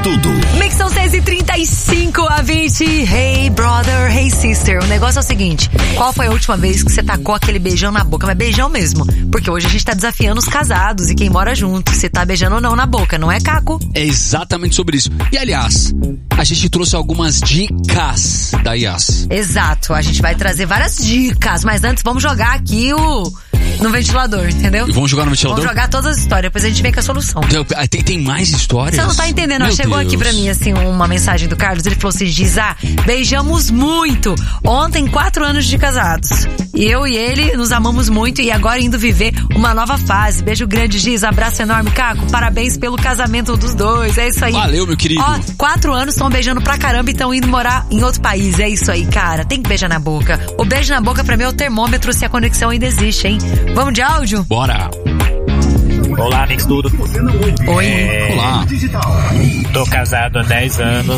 Tudo. Mix são 6h35 a 20. Hey brother, hey sister. O negócio é o seguinte: qual foi a última vez que você tacou aquele beijão na boca? Mas beijão mesmo. Porque hoje a gente tá desafiando os casados e quem mora junto. Se tá beijando ou não na boca, não é, Caco? É exatamente sobre isso. E aliás, a gente trouxe algumas dicas da Yas. Exato, a gente vai trazer várias dicas. Mas antes vamos jogar aqui no ventilador, entendeu? Vamos jogar no ventilador? Vamos jogar todas as histórias, depois a gente vem com a solução. Tem mais histórias? Você não tá entendendo, ó, chegou aqui pra mim, assim, uma mensagem do Carlos, ele falou assim: Giza, beijamos muito. Ontem, 4 anos de casados. Eu e ele nos amamos muito e agora indo viver uma nova fase. Beijo grande, Giza, abraço enorme, Caco, parabéns pelo casamento dos dois, é isso aí. Valeu, meu querido. Ó, 4 anos, estão beijando pra caramba e estão indo morar em outro país, é isso aí, cara, tem que beijar na boca. O beijo na boca pra mim é o termômetro se a conexão ainda existe, hein? Vamos de áudio? Bora! Olá, Mix Tudo. Oi. Olá. Tô casado há 10 anos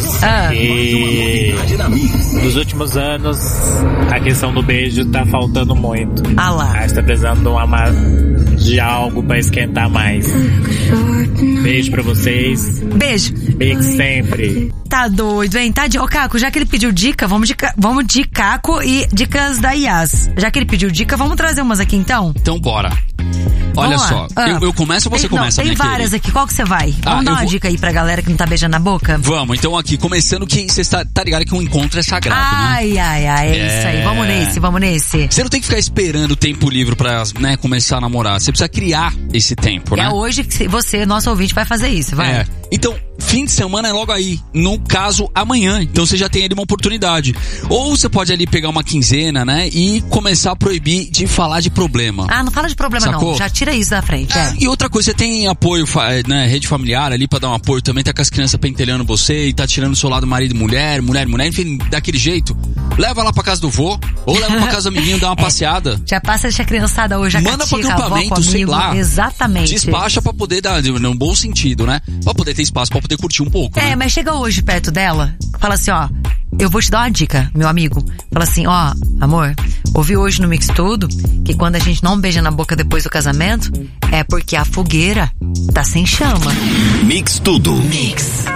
e nos últimos anos a questão do beijo tá faltando muito. Ah lá. Mas tá precisando de algo pra esquentar mais. Beijo pra vocês. Beijo. Mix sempre. Tá doido, hein? Tá de... Ô, Caco, já que ele pediu dica, vamos de Caco e dicas da Yas. Já que ele pediu dica, vamos trazer umas aqui então? Então bora. Olha só, eu começo ou você começa? Tem várias aqui, qual que você vai? Vamos dar uma dica aí pra galera que não tá beijando na boca? Vamos, então aqui, começando que você tá ligado que um encontro é sagrado, ai, né? Ai, é isso aí, vamos nesse. Você não tem que ficar esperando o tempo livre pra, né, começar a namorar, você precisa criar esse tempo, né? É hoje que você, nosso ouvinte, vai fazer isso, vai. Então, fim de semana é logo aí, no caso, amanhã, então você já tem ali uma oportunidade. Ou você pode ali pegar uma quinzena, né, e começar a proibir de falar de problema. Ah, não fala de problema. Sacou? Não, já tira isso da frente. E outra coisa, você tem apoio, né, rede familiar ali pra dar um apoio também, tá com as crianças pentelhando você e tá tirando do seu lado marido e mulher, enfim, daquele jeito. Leva lá pra casa do vô, ou leva pra casa do amiguinho, dá uma passeada. Já passa, deixa a criançada hoje, manda pra acampamento, sei lá. Exatamente. Despacha pra poder dar, num bom sentido, né? Pra poder ter espaço, pra poder curtir um pouco, né? Mas chega hoje perto dela, fala assim, ó, eu vou te dar uma dica, meu amigo. Fala assim, ó, amor, ouvi hoje no Mix Tudo que quando a gente não beija na boca depois do casamento, é porque a fogueira tá sem chama. Mix Tudo. Mix.